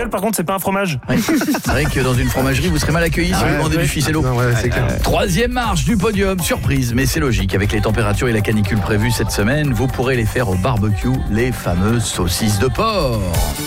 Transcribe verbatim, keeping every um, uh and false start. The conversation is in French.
bagnole, par contre, c'est pas un fromage. Ouais. C'est vrai que dans une fromagerie, vous serez mal accueillis si Ouais, vous demandez ouais. du ficello. Non, ouais, c'est clair. Troisième marche du podium, surprise, mais c'est logique. Avec les températures et la canicule prévues cette semaine, vous pourrez les faire au barbecue, les fameuses saucisses de porc.